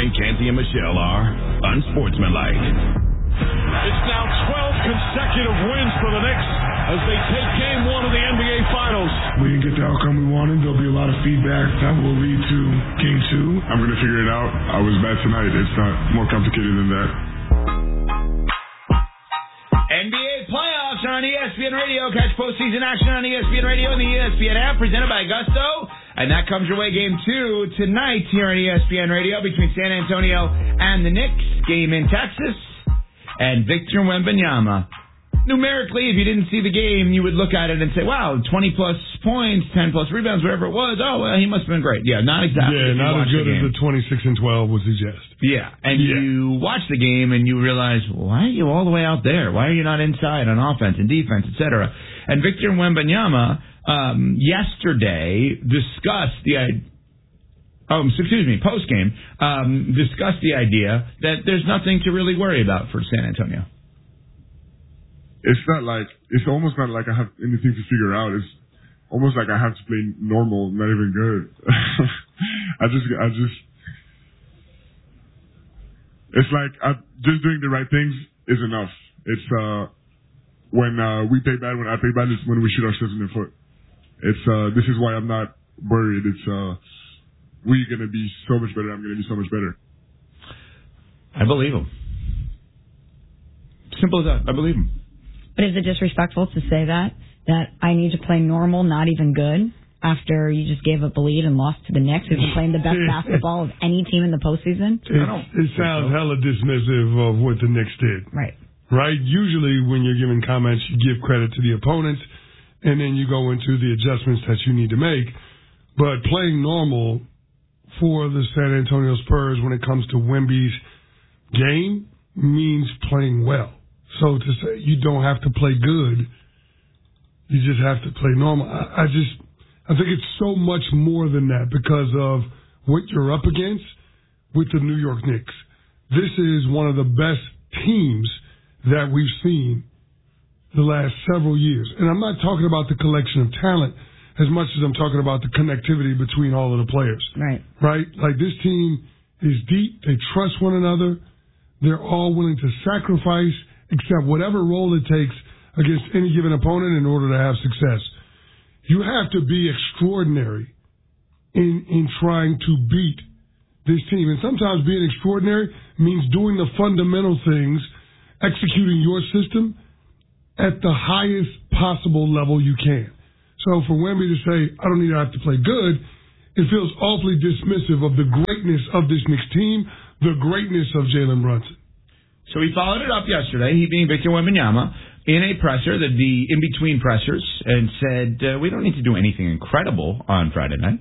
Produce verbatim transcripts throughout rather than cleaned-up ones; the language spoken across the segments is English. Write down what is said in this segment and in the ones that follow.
morning, Canty and Michelle are unsportsmanlike. It's now twelve consecutive wins for the Knicks as they take game one of the N B A Finals. We didn't get the outcome we wanted. There'll be a lot of feedback that will lead to game two. I'm going to figure it out. I was bad tonight. It's not more complicated than that. N B A playoffs are on E S P N Radio. Catch postseason action on E S P N Radio and the E S P N app, presented by Gusto. And that comes your way, game two tonight here on E S P N Radio between San Antonio and the Knicks. Game in Texas. And Victor Wembanyama. Numerically, if you didn't see the game, you would look at it and say, wow, twenty-plus points, ten-plus rebounds, whatever it was. Oh, well, he must have been great. Yeah, not exactly. Yeah, not as good as the twenty-six and twelve would suggest. Yeah, and yeah. You watch the game and you realize, why are you all the way out there? Why are you not inside on offense and defense, et cetera? And Victor Wembanyama um, yesterday discussed the idea. Oh, excuse me, post-game, um, discussed the idea that there's nothing to really worry about for San Antonio. It's not like, it's almost not like I have anything to figure out. It's almost like I have to play normal, not even good. I just, I just, it's like I, just doing the right things is enough. It's, uh, when uh, we play bad, when I play bad, it's when we shoot ourselves in the foot. It's, uh, this is why I'm not worried. It's, uh, we're going to be so much better. I'm going to be so much better. I believe him. Simple as that. I believe him. But is it disrespectful to say that? That I need to play normal, not even good, after you just gave up a lead and lost to the Knicks, who've been playing the best basketball of any team in the postseason? It, it sounds hella dismissive of what the Knicks did. Right. Right? Usually when you're giving comments, you give credit to the opponents, and then you go into the adjustments that you need to make. But playing normal for the San Antonio Spurs when it comes to Wemby's game means playing well. So to say you don't have to play good, you just have to play normal. I, I just, I think it's so much more than that because of what you're up against with the New York Knicks. This is one of the best teams that we've seen the last several years. And I'm not talking about the collection of talent as much as I'm talking about the connectivity between all of the players. Right. Right? Like, this team is deep. They trust one another. They're all willing to sacrifice, accept whatever role it takes against any given opponent in order to have success. You have to be extraordinary in, in trying to beat this team. And sometimes being extraordinary means doing the fundamental things, executing your system at the highest possible level you can. So for Wemby to say, I don't need to have to play good, it feels awfully dismissive of the greatness of this Knicks team, the greatness of Jalen Brunson. So he followed it up yesterday, he being Victor Wembanyama, in a presser, the, the in-between pressers, and said, uh, we don't need to do anything incredible on Friday night.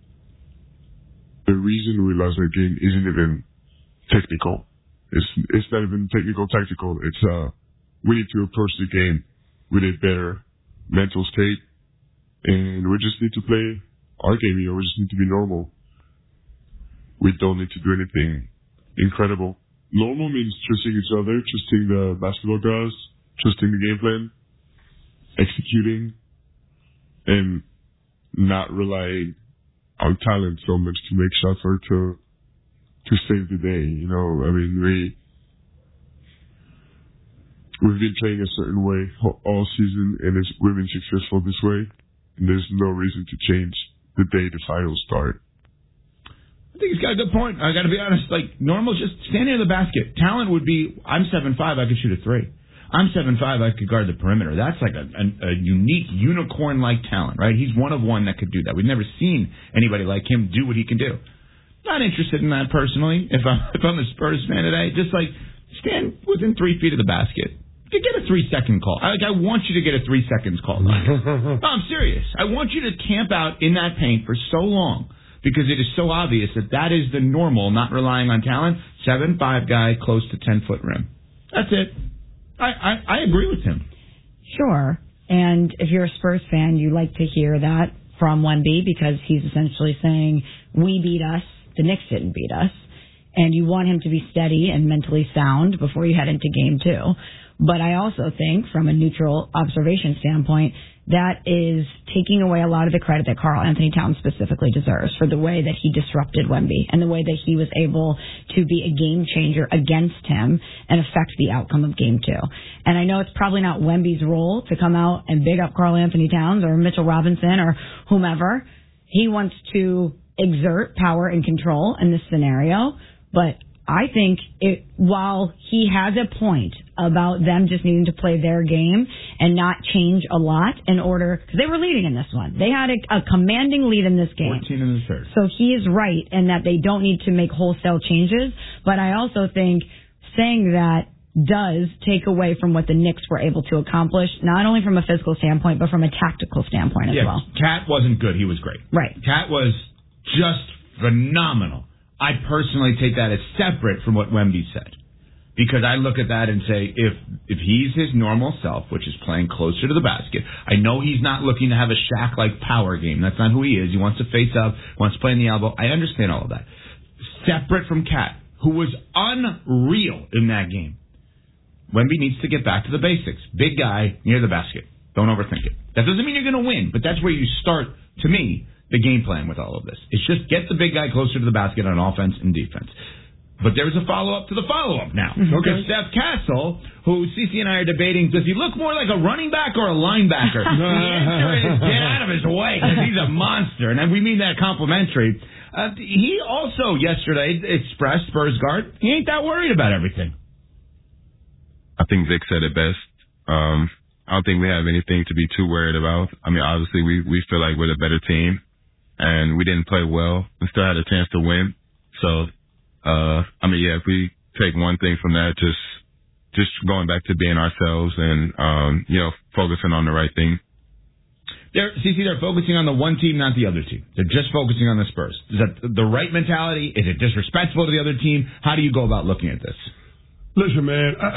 The reason we lost that game isn't even technical. It's it's not even technical, tactical. It's, uh, we need to approach the game with a better mental state. And we just need to play our game, you know, we just need to be normal. We don't need to do anything incredible. Normal means trusting each other, trusting the basketball guys, trusting the game plan, executing, and not relying on talent so much to make shots or to to save the day. You know, I mean, we we've been playing a certain way all season, and it's, we've been successful this way. And there's no reason to change the day the finals start. I think he's got a good point. I got to be honest. Like, normal, just standing in the basket. Talent would be, I'm seven five, I could shoot a three. I'm seven five, I could guard the perimeter. That's like a, a, a unique, unicorn-like talent, right? He's one of one that could do that. We've never seen anybody like him do what he can do. Not interested in that personally. If I'm, if I'm a Spurs fan today, just like stand within three feet of the basket. You get a three-second call. I, like, I want you to get a three seconds call. No, I'm serious. I want you to camp out in that paint for so long because it is so obvious that that is the normal, not relying on talent, seven five guy close to ten-foot rim. That's it. I, I, I agree with him. Sure. And if you're a Spurs fan, you like to hear that from Wemby because he's essentially saying, we beat us, the Knicks didn't beat us. And you want him to be steady and mentally sound before you head into game two. But I also think, from a neutral observation standpoint, that is taking away a lot of the credit that Karl Anthony Towns specifically deserves for the way that he disrupted Wemby and the way that he was able to be a game changer against him and affect the outcome of game two. And I know it's probably not Wemby's role to come out and big up Karl Anthony Towns or Mitchell Robinson or whomever. He wants to exert power and control in this scenario, but I think it, while he has a point about them just needing to play their game and not change a lot in order, because they were leading in this one. They had a, a commanding lead in this game. fourteen in the third. So he is right in that they don't need to make wholesale changes, but I also think saying that does take away from what the Knicks were able to accomplish, not only from a physical standpoint, but from a tactical standpoint as yeah, well. Cat wasn't good. He was great. Right. Cat was just phenomenal. I personally take that as separate from what Wemby said, because I look at that and say, if if he's his normal self, which is playing closer to the basket, I know he's not looking to have a Shaq-like power game. That's not who he is. He wants to face up, wants to play in the elbow. I understand all of that. Separate from Cat, who was unreal in that game. Wemby needs to get back to the basics. Big guy near the basket. Don't overthink it. That doesn't mean you're going to win, but that's where you start, to me, the game plan with all of this. It's just get the big guy closer to the basket on offense and defense. But there's a follow-up to the follow-up now. Okay. Steph Castle, who C C and I are debating, does he look more like a running back or a linebacker? The answer is get out of his way, because he's a monster. And we mean that complimentary. Uh, he also yesterday expressed, Spurs guard, he ain't that worried about everything. I think Vic said it best. Um, I don't think we have anything to be too worried about. I mean, obviously, we, we feel like we're the better team, and we didn't play well. We still had a chance to win. So, uh, I mean, yeah, if we take one thing from that, just just going back to being ourselves and, um, you know, focusing on the right thing. They're, C C, they're focusing on the one team, not the other team. They're just focusing on the Spurs. Is that the right mentality? Is it disrespectful to the other team? How do you go about looking at this? Listen, man, I,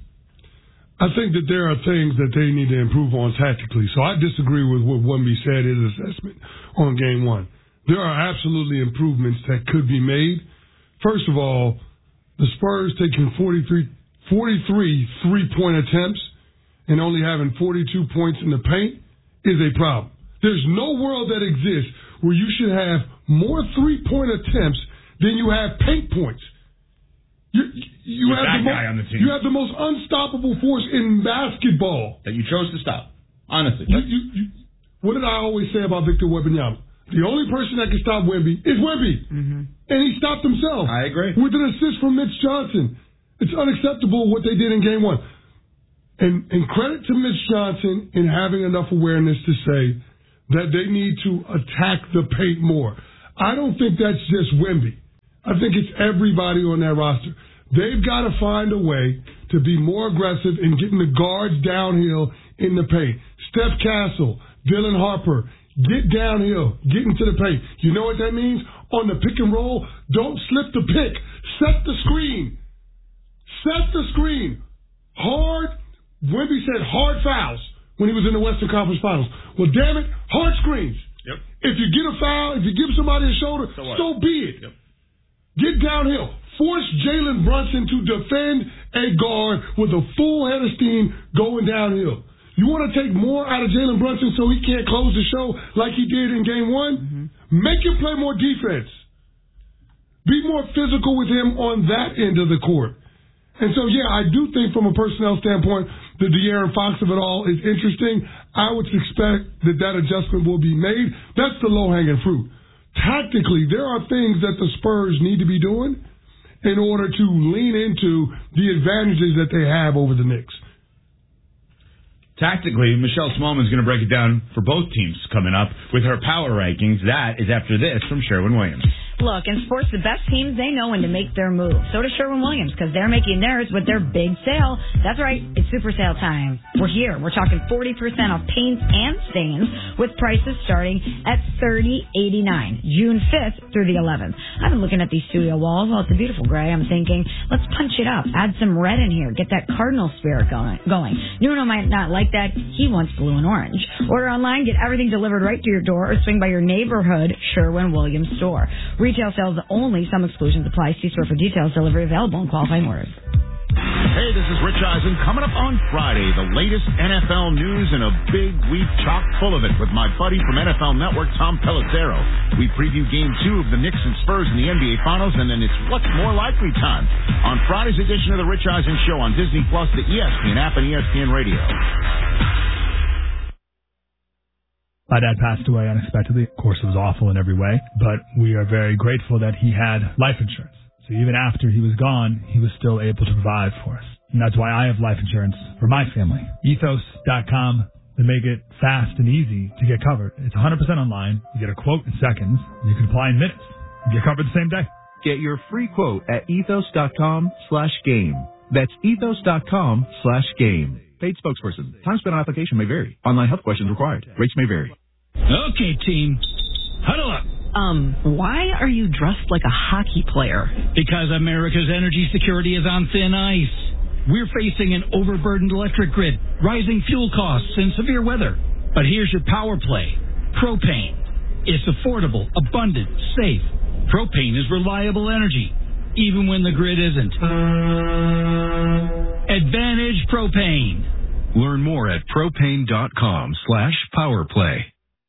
I think that there are things that they need to improve on tactically. So I disagree with what Wemby said in his assessment on game one. There are absolutely improvements that could be made. First of all, the Spurs taking forty-three, forty-three three-point attempts and only having forty-two points in the paint is a problem. There's no world that exists where you should have more three-point attempts than you have paint points. You, you, have that the guy mo- on the team. you have the most unstoppable force in basketball. That you chose to stop. Honestly. You, you, you, what did I always say about Victor Wembanyama? The only person that can stop Wemby is Wemby. Mm-hmm. And he stopped himself. I agree. With an assist from Mitch Johnson. It's unacceptable what they did in game one. And, and credit to Mitch Johnson in having enough awareness to say that they need to attack the paint more. I don't think that's just Wemby. I think it's everybody on that roster. They've got to find a way to be more aggressive in getting the guards downhill in the paint. Steph Castle, Dylan Harper, get downhill, get into the paint. You know what that means? On the pick and roll, don't slip the pick. Set the screen. Set the screen. Hard, Wemby said hard fouls when he was in the Western Conference Finals. Well, damn it, hard screens. Yep. If you get a foul, if you give somebody a shoulder, so, so be it. Yep. Get downhill. Force Jalen Brunson to defend a guard with a full head of steam going downhill. You want to take more out of Jalen Brunson so he can't close the show like he did in game one? Mm-hmm. Make him play more defense. Be more physical with him on that end of the court. And so, yeah, I do think from a personnel standpoint, the De'Aaron Fox of it all is interesting. I would expect that that adjustment will be made. That's the low-hanging fruit. Tactically, there are things that the Spurs need to be doing in order to lean into the advantages that they have over the Knicks. Tactically, Michelle Smallman's going to break it down for both teams coming up with her power rankings. That is after this from Sherwin-Williams. Look, in sports, the best teams, they know when to make their move. So does Sherwin-Williams, because they're making theirs with their big sale. That's right, it's super sale time. We're here. We're talking forty percent off paints and stains with prices starting at thirty eighty-nine, June fifth through the eleventh. I've been looking at these studio walls. Oh, it's a beautiful gray. I'm thinking, let's punch it up. Add some red in here. Get that Cardinal spirit going. going. Nuno might not like that. He wants blue and orange. Order online, get everything delivered right to your door, or swing by your neighborhood Sherwin-Williams store. Retail sales only. Some exclusions apply. See store for details. Delivery available in qualifying orders. Hey, this is Rich Eisen. Coming up on Friday, the latest N F L news and a big week chock full of it with my buddy from N F L Network, Tom Pelissero. We preview game two of the Knicks and Spurs in the N B A Finals, and then it's What's More Likely time on Friday's edition of the Rich Eisen Show on Disney Plus, the E S P N app, and E S P N Radio. My dad passed away unexpectedly. Of course, it was awful in every way, but we are very grateful that he had life insurance. So even after he was gone, he was still able to provide for us. And that's why I have life insurance for my family. Ethos dot com. They make it fast and easy to get covered. It's one hundred percent online. You get a quote in seconds. You can apply in minutes. You get covered the same day. Get your free quote at ethos dot com slash game. That's ethos dot com slash game. Paid spokesperson. Time spent on application may vary. Online health questions required. Rates may vary. Okay, team. Huddle up. Um, why are you dressed like a hockey player? Because America's energy security is on thin ice. We're facing an overburdened electric grid, rising fuel costs, and severe weather. But here's your power play. Propane. It's affordable, abundant, safe. Propane is reliable energy, even when the grid isn't. Advantage Propane. Learn more at propane dot com slash powerplay.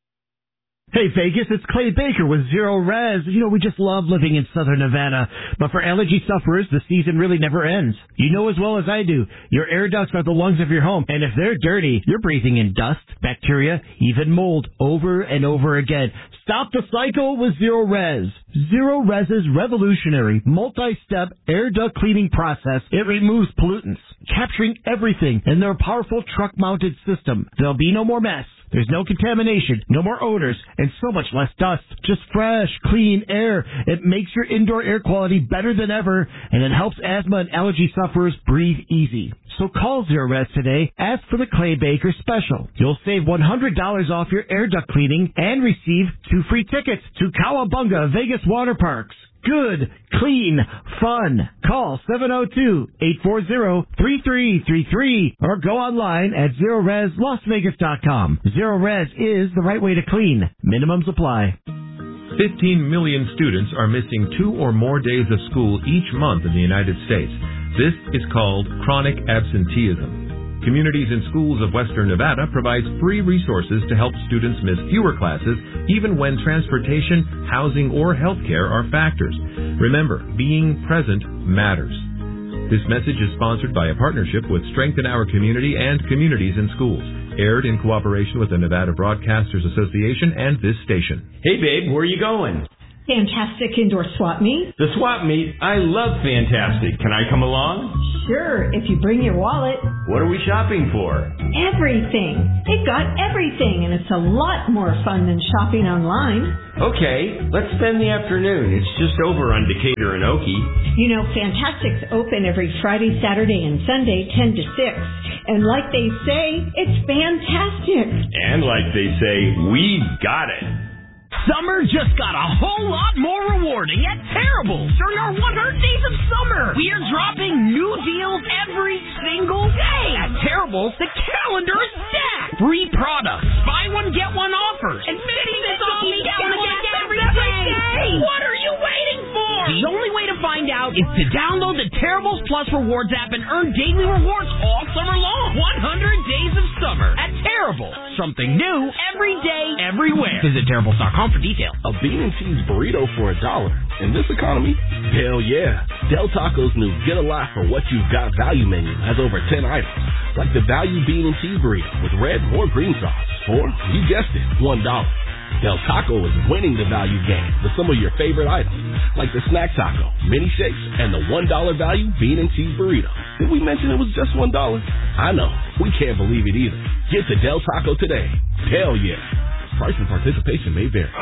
Hey Vegas, it's Clay Baker with Zero Res. You know, we just love living in Southern Nevada. But for allergy sufferers, the season really never ends. You know as well as I do, your air ducts are the lungs of your home. And if they're dirty, you're breathing in dust, bacteria, even mold over and over again. Stop the cycle with Zero Res. Zero Res's revolutionary multi-step air duct cleaning process. It removes pollutants, capturing everything in their powerful truck-mounted system. There'll be no more mess. There's no contamination, no more odors, and so much less dust. Just fresh, clean air. It makes your indoor air quality better than ever, and it helps asthma and allergy sufferers breathe easy. So call Zero Res today. Ask for the Clay Baker special. You'll save one hundred dollars off your air duct cleaning and receive two free tickets to Cowabunga Vegas Water Parks. Good, clean, fun. Call seven oh two, eight four zero, three three three three or go online at zero res las vegas dot com. Zero Res is the right way to clean. Minimums apply. fifteen million students are missing two or more days of school each month in the United States. This is called chronic absenteeism. Communities and Schools of Western Nevada provides free resources to help students miss fewer classes, even when transportation, housing, or healthcare are factors. Remember, being present matters. This message is sponsored by a partnership with Strengthen Our Community and Communities in Schools. Aired in cooperation with the Nevada Broadcasters Association and this station. Hey, babe, where are you going? Fantastic indoor swap meet. The swap meet? I love Fantastic. Can I come along? Sure, if you bring your wallet. What are we shopping for? Everything. They've got everything, and it's a lot more fun than shopping online. Okay, let's spend the afternoon. It's just over on Decatur and Okie. You know, Fantastic's open every Friday, Saturday, and Sunday, ten to six. And like they say, it's fantastic. And like they say, we've got it. Summer just got a whole lot more rewarding at Terrible during our one hundred days of summer. We are dropping new deals every single day. At Terrible, the calendar is stacked. Free products, buy one, get one offers, and fifty cents off each gallon of gas every day. What are you waiting for? The only way to find out is to download the Terribles Plus Rewards app and earn daily rewards all summer long. one hundred days of summer at Terrible. Something new every day, everywhere. Visit Terribles dot com for details. A bean and cheese burrito for a dollar. In this economy? Hell yeah. Del Taco's new Get a Lot for What You've Got value menu has over ten items, like the value bean and cheese burrito with red or green sauce for, you guessed it, one dollar. Del Taco is winning the value game with some of your favorite items, like the snack taco, mini shakes, and the one dollar value bean and cheese burrito. Did we mention it was just one dollar? I know. We can't believe it either. Get to Del Taco today. Hell yeah. Price and participation may vary.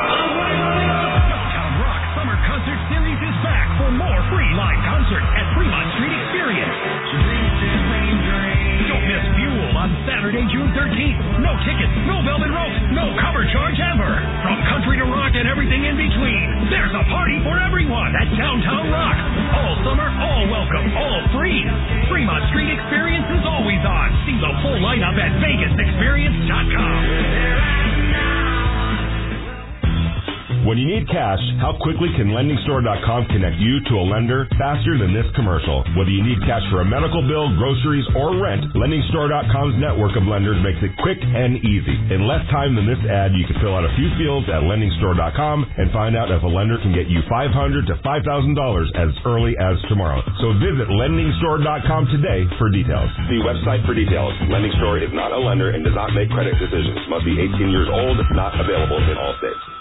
Downtown Rock Summer Concert Series is back for more free live concerts at Fremont Street Experience. Don't miss Fuel on Saturday, June thirteenth. No tickets, no velvet ropes, no cover charge ever. From country to rock and everything in between, there's a party for everyone at Downtown Rock. All summer, all welcome, all free. Fremont Street Experience is always on. See the full lineup at vegas experience dot com. When you need cash, how quickly can lending store dot com connect you to a lender faster than this commercial? Whether you need cash for a medical bill, groceries, or rent, lending store dot com's network of lenders makes it quick and easy. In less time than this ad, you can fill out a few fields at lending store dot com and find out if a lender can get you five hundred dollars to five thousand dollars as early as tomorrow. So visit lending store dot com today for details. See website for details. Lending Store is not a lender and does not make credit decisions. Must be eighteen years old. Not available in all states.